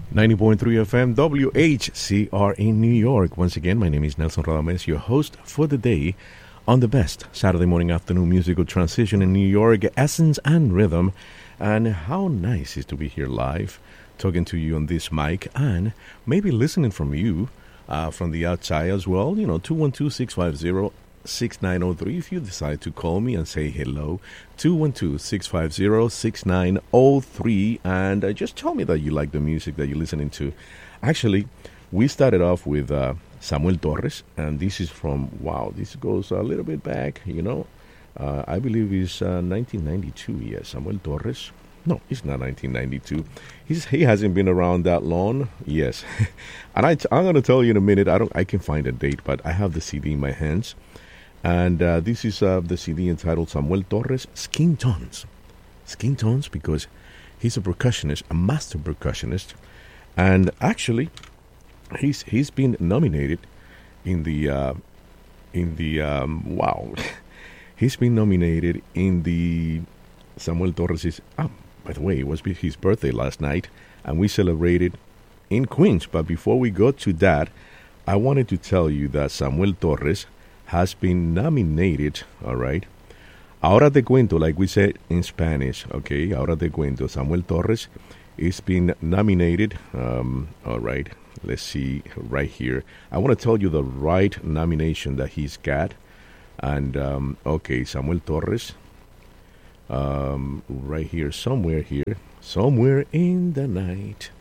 90.3 FM WHCR in New York. Once again, my name is Nelson Radames, your host for the day on the best Saturday morning afternoon musical transition in New York, essence and rhythm. And how nice is to be here live, talking to you on this mic and maybe listening from you from the outside as well. 212-650-6903 if you decide to call me and say hello. 212-650-6903 and just tell me that you like the music that you're listening to. Actually, we started off with Samuel Torres, and this is from, this goes a little bit back, I believe it's 1992. Yes, Samuel Torres. No, it's not 1992. He hasn't been around that long. Yes, and I'm going to tell you in a minute. I can find a date, but I have the CD in my hands, and this is the CD entitled Samuel Torres Skin Tones. Skin Tones, because he's a percussionist, a master percussionist, and actually, he's been nominated in the He's been nominated in the Samuel Torres' by the way, it was his birthday last night, and we celebrated in Queens. But before we go to that, I wanted to tell you that Samuel Torres has been nominated, all right? Ahora te cuento, like we said in Spanish, okay? Ahora te cuento. Samuel Torres is been nominated, all right? Let's see right here. I want to tell you the right nomination that he's got. And, okay, Samuel Torres, right here, somewhere in the night,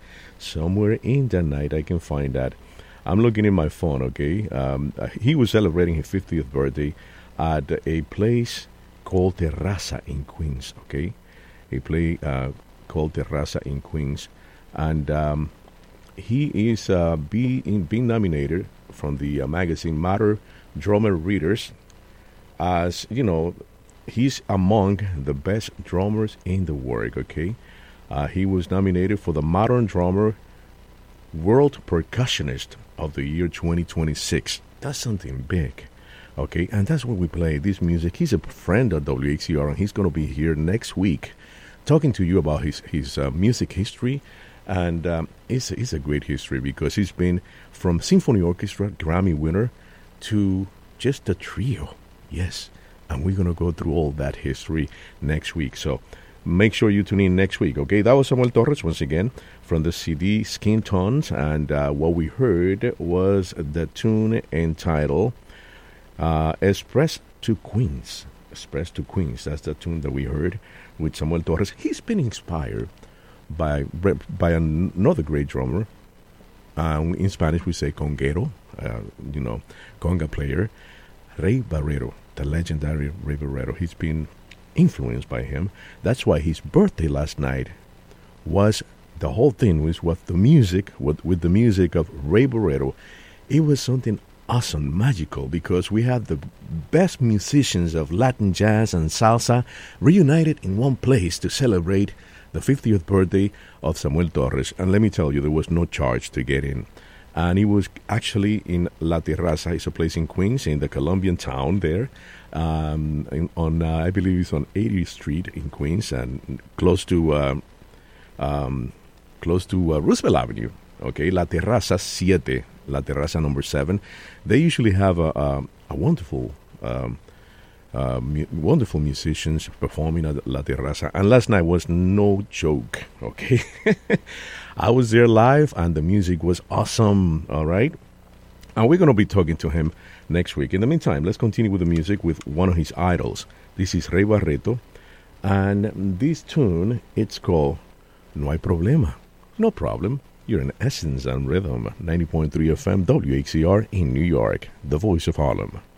I can find that. I'm looking in my phone, okay? He was celebrating his 50th birthday at a place called Terraza in Queens, okay? A place called Terraza in Queens. And he is being nominated from the magazine Modern Drummer Readers. As you know, he's among the best drummers in the world, okay? He was nominated for the Modern Drummer World Percussionist of the Year 2026. That's something big, okay? And that's what we play, this music. He's a friend of WHCR, and he's going to be here next week talking to you about his music history. And it's a great history because he's been from symphony orchestra, Grammy winner, to just a trio. Yes, and we're going to go through all that history next week. So make sure you tune in next week, okay? That was Samuel Torres, once again, from the CD Skin Tones. And what we heard was the tune entitled Express to Queens. Express to Queens. That's the tune that we heard with Samuel Torres. He's been inspired by another great drummer. In Spanish, we say conguero, conga player, Ray Barretto, the legendary Ray Barretto. He's been influenced by him. That's why his birthday last night was, the whole thing was with the music of Ray Barretto. It was something awesome, magical, because we had the best musicians of Latin jazz and salsa reunited in one place to celebrate the 50th birthday of Samuel Torres. And let me tell you, there was no charge to get in. And he was actually in La Terraza. It's a place in Queens, in the Colombian town there. I believe it's on 80th Street in Queens, and close to Roosevelt Avenue. Okay, La Terraza 7, La Terraza number 7. They usually have a wonderful musicians performing at La Terraza. And last night was no joke, okay? I was there live, and the music was awesome, all right? And we're going to be talking to him next week. In the meantime, let's continue with the music with one of his idols. This is Ray Barretto, and this tune, it's called No Hay Problema. No problem. You're in Essence and Rhythm, 90.3 FM WHCR in New York, the voice of Harlem.